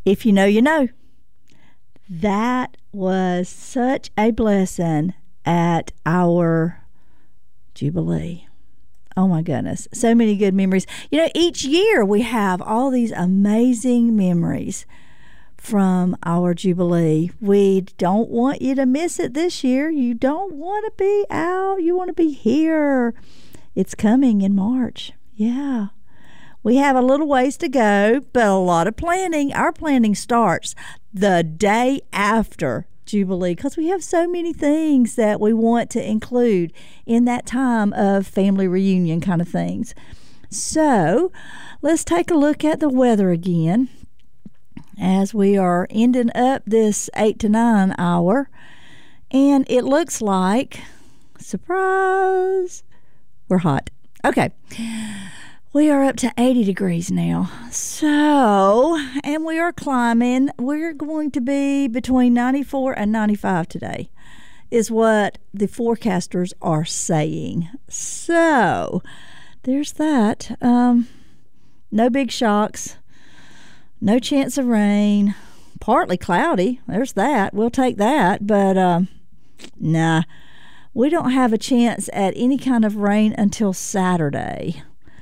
If you know, you know. That was such a blessing at our Jubilee. Oh my goodness. So many good memories. You know, each year we have all these amazing memories from our Jubilee. We don't want you to miss it this year. You don't want to be out. You want to be here. It's coming in March. Yeah. We have a little ways to go, but a lot of planning. Our planning starts the day after Jubilee because we have so many things that we want to include in that time of family reunion kind of things. So let's take a look at the weather again as we are ending up this 8 to 9 hour. And it looks like, surprise, we're hot. Okay. We are up to 80 degrees now. So, and we are climbing. We're going to be between 94 and 95 today, is what the forecasters are saying. So, there's that. No big shocks. No chance of rain. Partly cloudy. There's that. We'll take that. But, nah. We don't have a chance at any kind of rain until Saturday.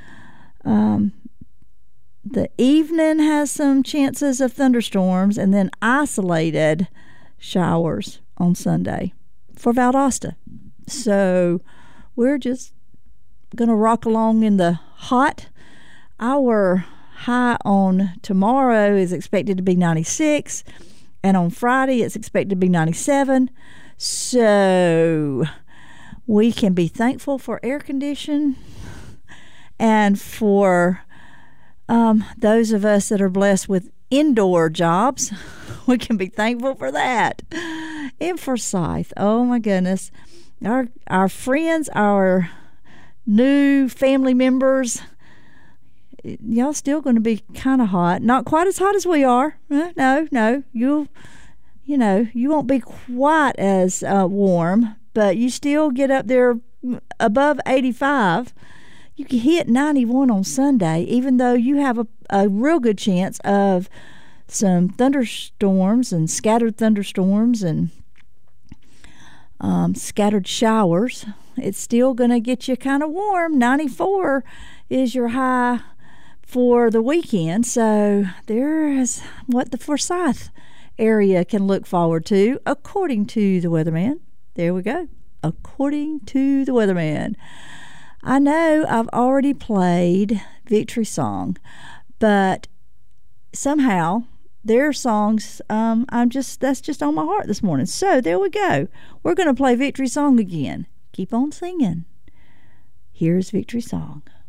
The evening has some chances of thunderstorms and then isolated showers on Sunday for Valdosta. So we're just going to rock along in the hot. Our high on tomorrow is expected to be 96, and on Friday it's expected to be 97. So we can be thankful for air conditioning. And for those of us that are blessed with indoor jobs, we can be thankful for that. And for Scythe, oh my goodness, our friends, our new family members, y'all still going to be kind of hot. Not quite as hot as we are. No, you won't be quite as warm, but you still get up there above 85. You can hit 91 on Sunday, even though you have a real good chance of some thunderstorms and scattered thunderstorms and scattered showers. It's still going to get you kind of warm. 94 is your high for the weekend. So there's what the Forsyth area can look forward to, according to the weatherman. There we go. According to the weatherman. I know I've already played Victory Song, but somehow their songs, that's just on my heart this morning. So there we go. We're going to play Victory Song again. Keep on singing. Here's Victory Song.